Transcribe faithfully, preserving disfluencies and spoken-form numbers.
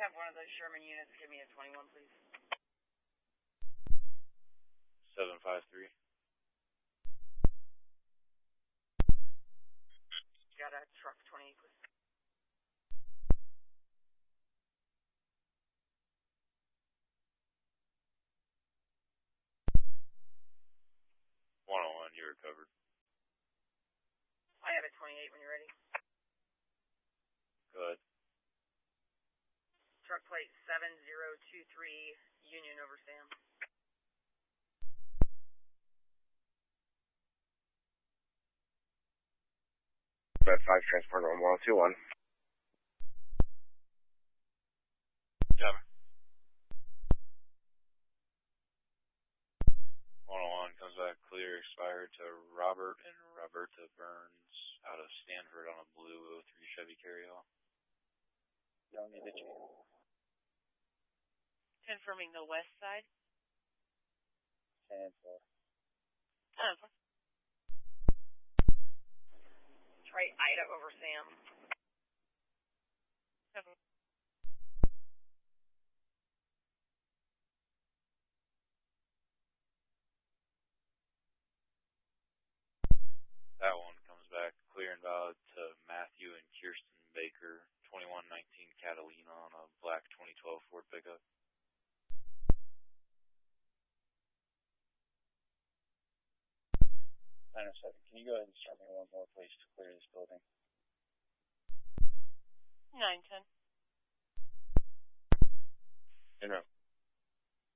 have one of those Sherman units give me a twenty-one, please? seven five three. Got a truck twenty-eight, please. one oh one, you're recovered. I have a twenty-eight when you're ready. Go ahead. Truck plate seven zero two three, Union over Sam. Red five, transport on one oh two one. Yeah. one oh one comes back clear, expired to Robert and Roberta Burns out of Stanford on a blue oh three Chevy Carryall. Don't need the change. Confirming the west side. ten four. ten four. Try Ida over Sam. Seven. That one comes back clear and valid to Matthew and Kirsten Baker, twenty-one nineteen Catalina on a black twenty twelve Ford pickup. nine oh seven, can you go ahead and start me one more, please, to clear this building? nine ten. In row.